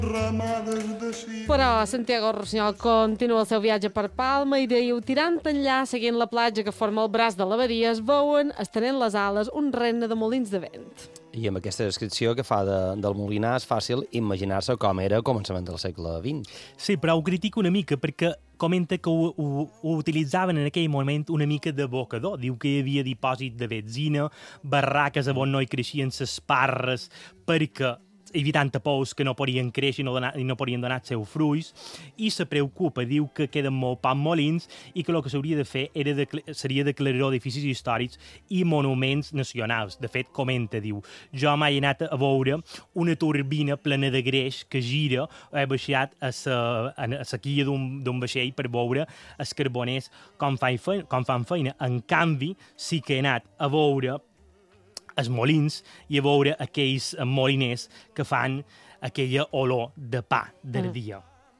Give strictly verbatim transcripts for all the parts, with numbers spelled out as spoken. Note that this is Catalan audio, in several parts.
Però Santiago Rossinyol continua el seu viatge per Palma i diu, tirant enllà, seguint la platja que forma el braç de l'abadia, es veuen, estenent les ales, un regne de molins de vent. I amb aquesta descripció que fa de, del Molinar és fàcil imaginar-se com era a començament del segle vint. Sí, però ho critica una mica perquè comenta que ho, ho, ho utilitzaven en aquell moment una mica d'abocador. Diu que hi havia dipòsit de benzina, barraques on no hi creixien ses parres perquè evitant pous que no podien créixer i no, donar, i no podien donar els seus fruits, i se preocupa, diu que queden molt pocs molins i que el que s'hauria de fer era de, seria declarar edificis històrics i monuments nacionals. De fet, comenta, diu, jo mai he anat a veure una turbina plena de greix que gira, he baixat a la, a la quilla d'un vaixell per veure els carboners com fan, feina, com fan feina. En canvi, sí que he anat a veure els molins i a veure aquells moliners que fan aquella olor de pa d'ardia.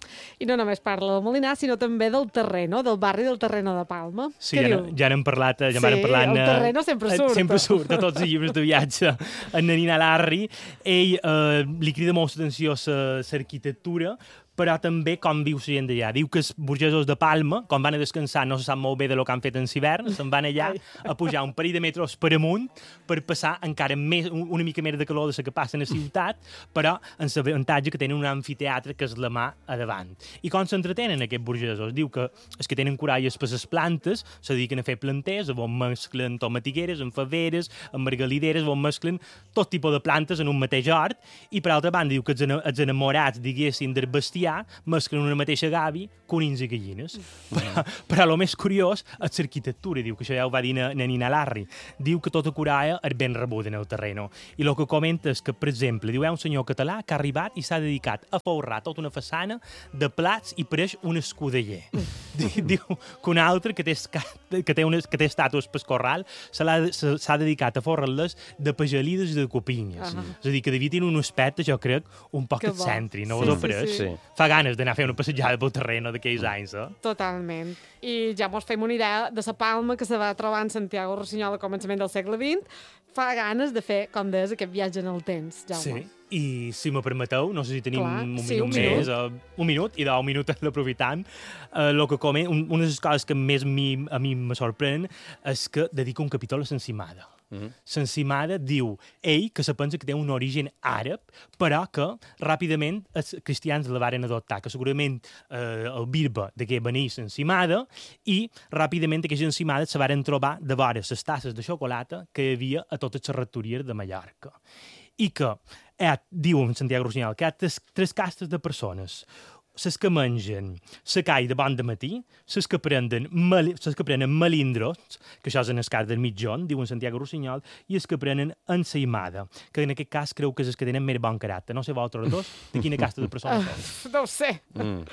I no només parla del Molinar, sinó també del Terreno, del barri del Terreno de Palma. Sí, ja, ja n'hem parlat. Ja sí, parlant, el Terreno sempre surt. Sempre surt, a tots els llibres de viatge. En Nanina Larry, ell eh, li crida molt l'atenció l'arquitectura, però també com viu la gent d'allà. Diu que els burgesos de Palma, quan van a descansar, no se sap molt bé de lo que han fet en l'hivern, se'n van allà a pujar un parell de metres per amunt per passar encara més, una mica més de calor de la que passa a la ciutat, però amb l'avantatge que tenen un amfiteatre que és la mà a davant. I com s'entretenen aquests burgesos? Diu que els que tenen coralles per les plantes se dediquen a fer planters, on mesclen tomatigueres, amb faveres, amb margalideres, on mesclen tot tipus de plantes en un mateix hort, i per altra banda diu que els enamorats, diguéssim, del bestiar mesclen una mateixa gavi, conills i gallines. Però, però el més curiós és l'arquitectura, diu que això ja ho va dir Nanina Larry. Diu que tota Coralla és ben rebuda en el terreno. I el que comenta és que, per exemple, diu, hi ha un senyor català que ha arribat i s'ha dedicat a forrar tota una façana de plats i pareix un escudeller. Diu que un altre que té, que té, unes, que té estàtues pel corral s'ha dedicat a forrar-les de pagelides i de copinyes. Uh -huh. És a dir, que devia tenir un aspecte, jo crec, un poc excèntric, no sí, us ho pareix? Sí, sí. Fa ganes d'anar a fer una passejada pel terreno d'aquells anys, eh? Totalment. I ja mos fem una idea de la Palma que se va trobar en Santiago Rossinyol al començament del segle vint. Fa ganes de fer, com deies, aquest viatge en el temps, Jaume. Sí, i si me permeteu, no sé si tenim Clar, un, sí, minut un més, minut. Uh, un minut, i d'un minut l'aprofitant, uh, lo que come, un, una de les coses que més mi, a mi me sorprèn és que dedica un capítol a l'encimada. Mm-hmm. L'encimada diu ell que se pensa que té un origen àrab, però que ràpidament els cristians la varen adoptar, que segurament eh, el birbe de què venia l'encimada, i ràpidament aquestes encimades se varen trobar de vora les tasses de xocolata que hi havia a totes les rectories de Mallorca. I que, eh, diu en Santiago Rossinyol, que hi ha tres, tres castes de persones. Les que mengen la call de bon de matí, les que prenen, mal, que prenen malindros, que això és en el cas del mitjon, diu en Santiago Rossinyol, i els que prenen ensaïmada, que en aquest cas creu que és els que tenen més bon caràcter. No sé vosaltres dos, de quina casta de persones uh, No ho sé. Mm.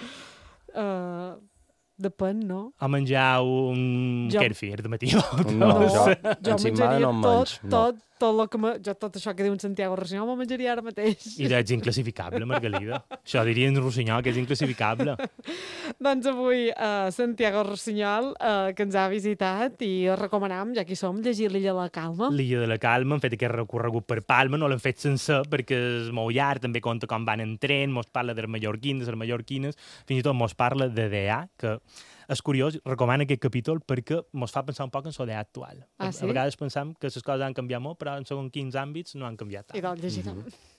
Uh, depèn, no? A menjar un jo... kefir de matí. No, no, jo, jo ensaïmada no en tot, menys. tot, tot, lo que me... jo, tot això que diu en Santiago Rossinyol m'ho menjaria ara mateix. I és inclassificable, Margalida. Això diria en Rossinyol, que és inclassificable. Doncs avui uh, Santiago Rossinyol, uh, que ens ha visitat, i recomanam, ja que hi som, llegir l'Illa de la Calma. L'Illa de la Calma, hem fet aquest recorregut per Palma, no l'hem fet sencer perquè és molt llarg, també conta com van en tren, mos parla dels mallorquins, de les mallorquines, fins i tot mos parla de D A, que és curiós, recomana aquest capítol perquè mos fa pensar un poc en la D A actual. Ah, sí? A vegades pensam que les coses han canviat molt, però en segons quins àmbits no han canviat tant. I doncs llegirem. Mm-hmm.